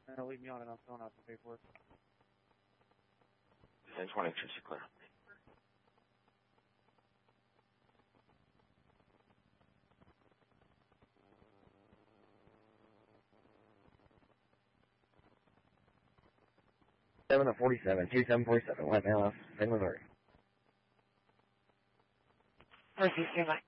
Leave me on and I'm filling out the paperwork. 1020, Trista clear. Seven of 47, 2747, White Mouse, St. Missouri. Northeast Airline.